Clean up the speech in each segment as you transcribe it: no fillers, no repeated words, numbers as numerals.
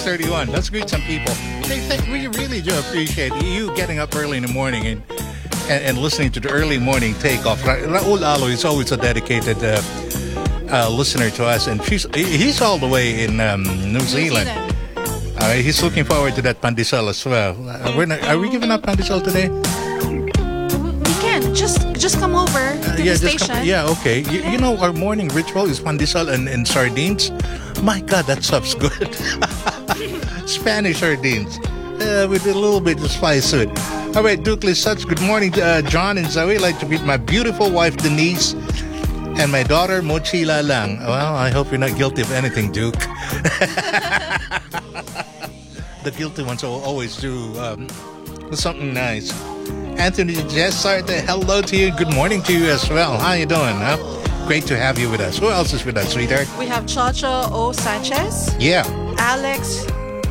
6:31. Let's greet some people. We really do appreciate you getting up early in the morning and listening to the early morning takeoff. Raul Alo is always a dedicated listener to us, and he's all the way in New Zealand. He's looking forward to that pandesal as well. Are we giving up pandesal today? We can. Just come over to the station. Okay. You know, our morning ritual is pandesal and sardines. My God, that stuff's good. Spanish sardines with a little bit of spice to it. All right, Duke Lisutz, good morning, John and Zoe. I'd like to meet my beautiful wife, Denise, and my daughter, Mochila Lang. Well, I hope you're not guilty of anything, Duke. The guilty ones will always do something nice. Anthony Jessart, hello to you. Good morning to you as well. How you doing? Great to have you with us. Who else is with us, sweetheart? We have Chocho O. Sanchez. Yeah. Alex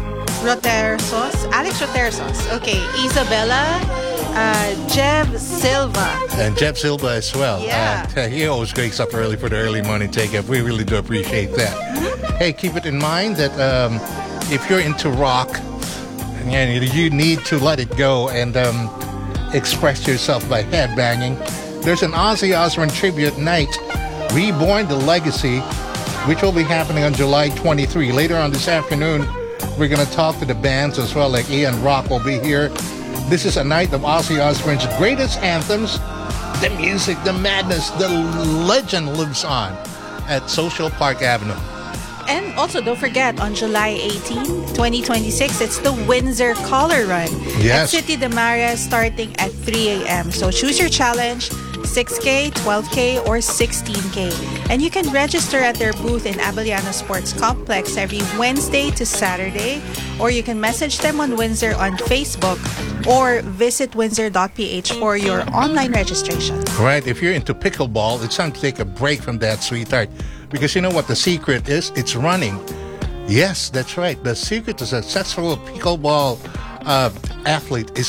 Rotersos. Okay. Isabella. Jev Silva. And Jeff Silva as well. Yeah. He always wakes up early for the early morning take-up. We really do appreciate that. Mm-hmm. Hey, keep it in mind that if you're into rock, you need to let it go and express yourself by headbanging. There's an Ozzy Osbourne tribute night, Reborn the Legacy, which will be happening on July 23. Later on this afternoon, we're going to talk to the bands as well, like Ian Rock will be here. This is a night of Ozzy Osbourne's greatest anthems. The music, the madness, the legend lives on at Social Park Avenue. And also, don't forget, on July 18, 2026, it's the Windsor Color Run Yes. at City de Maria starting at 3 a.m. So choose your challenge, 6K, 12K, or 16K. And you can register at their booth in Abellano Sports Complex every Wednesday to Saturday, or you can message them on Windsor on Facebook or visit windsor.ph for your online registration. Right, if you're into pickleball, it's time to take a break from that, sweetheart. Because you know what the secret is? It's running. Yes, that's right. The secret to successful pickleball athlete is